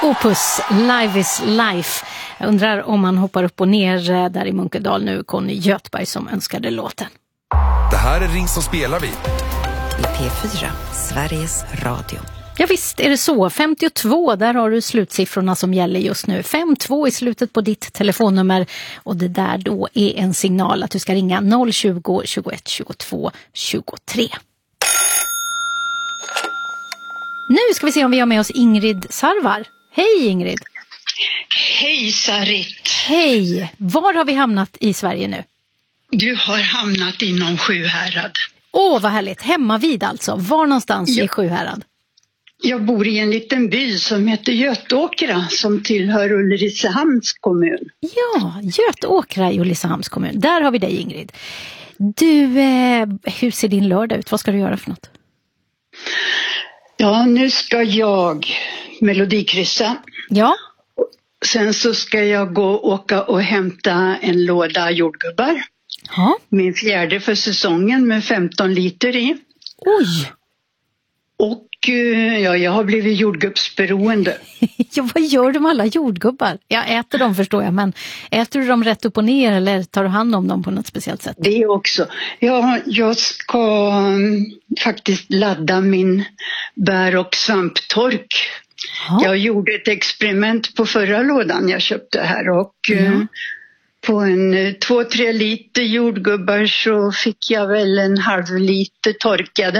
Opus, Live is Life. Jag undrar om man hoppar upp och ner där i Munkedal nu. Conny Göthberg som önskade låten. Det här är Ring som spelar vi. I P4, Sveriges Radio. Ja visst är det så. 52, där har du slutsiffrorna som gäller just nu. 52 i slutet på ditt telefonnummer. Och det där då är en signal att du ska ringa 020 21 22 23. Nu ska vi se om vi har med oss Ingrid Sarvar. Hej Ingrid! Hej Sarit! Hej! Var har vi hamnat i Sverige nu? Du har hamnat inom Sjuhärad. Åh, vad härligt. Hemma vid alltså. Var någonstans i Sjuhärad? Jag bor i en liten by som heter Götåkra som tillhör Ulricehamns kommun. Ja, Götåkra i Ulricehamns kommun. Där har vi dig Ingrid. Du, hur ser din lördag ut? Vad ska du göra för något? Ja, nu ska jag melodikryssa. Ja. Sen så ska jag åka och hämta en låda jordgubbar. Ja. Min 4:e för säsongen med 15 liter i. Oj! Och ja, jag har blivit jordgubbsberoende. Ja, vad gör du med alla jordgubbar? Jag äter dem förstår jag, men äter du dem rätt upp och ner eller tar du hand om dem på något speciellt sätt? Det också. Ja, jag ska faktiskt ladda min bär- och svamptork. Ja. Jag gjorde ett experiment på förra lådan jag köpte här och på en 2-3 liter jordgubbar så fick jag väl en halv liter torkade.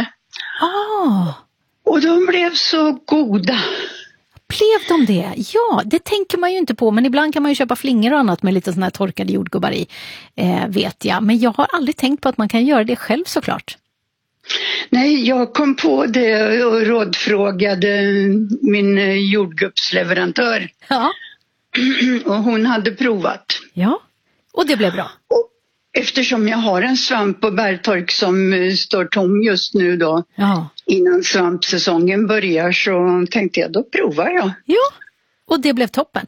Och de blev så goda. Blev de det? Ja, det tänker man ju inte på. Men ibland kan man ju köpa flingor och annat med lite såna här torkade jordgubbar i, vet jag. Men jag har aldrig tänkt på att man kan göra det själv såklart. Nej, jag kom på det och rådfrågade min jordgubbsleverantör. Ja. Och hon hade provat. Ja, och det blev bra. Och eftersom jag har en svamp- och bärtork som står tom just nu då. Ja. Innan svampsäsongen börjar så tänkte jag, då provar jag. Ja, och det blev toppen.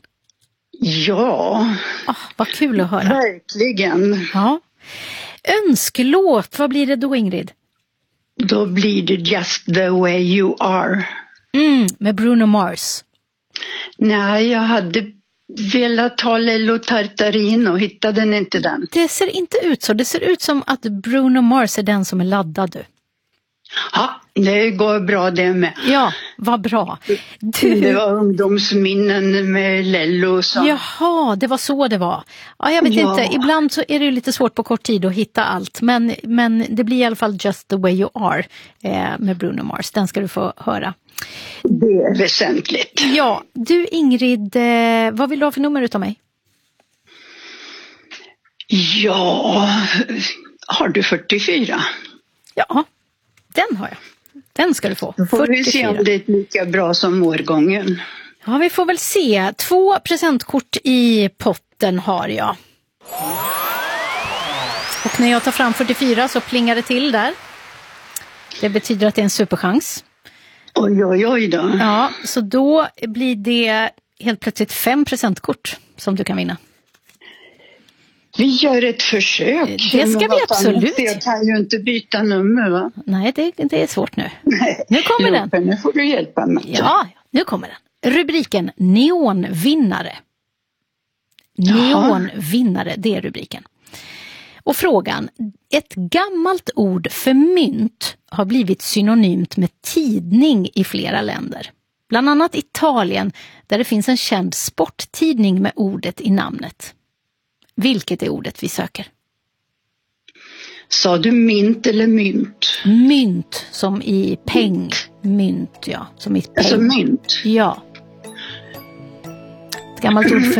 Ja. Vad kul att höra. Verkligen. Ja. Önskelåt, vad blir det då Ingrid? Då blir det Just the way you are. Med Bruno Mars. Nej, jag hade velat ha Lello Tartarino och hittade den inte den. Det ser inte ut så. Det ser ut som att Bruno Mars är den som är laddad. Ja, det går bra det med. Ja, vad bra. Det var ungdomsminnen med Lello. Som... Jaha, det var så det var. Ja, jag vet inte. Ibland så är det lite svårt på kort tid att hitta allt. Men det blir i alla fall Just the way you are med Bruno Mars. Den ska du få höra. Det är väsentligt. Ja, du Ingrid, vad vill du ha för nummer utav mig? Ja, har du 44? Ja, den har jag. Den ska du få. Då får 44. Vi se om det är lika bra som årgången. Ja, vi får väl se. 2 presentkort i potten har jag. Och när jag tar fram 44 så plingar det till där. Det betyder att det är en superchans. Oj då. Ja, så då blir det helt plötsligt 5 presentkort som du kan vinna. Vi gör ett försök. Det ska vi absolut. Jag kan ju inte byta nummer va? Nej, det är svårt nu. Nej. Nu kommer den. Nu får du hjälpa mig. Ja, nu kommer den. Rubriken Neonvinnare. Neonvinnare, det är rubriken. Och frågan, ett gammalt ord för mynt har blivit synonymt med tidning i flera länder. Bland annat Italien där det finns en känd sporttidning med ordet i namnet. Vilket är ordet vi söker? Sa du mynt eller mynt? Mynt, som i peng. Mynt, ja. Som i peng. Alltså mynt? Ja. Ett gammalt ord för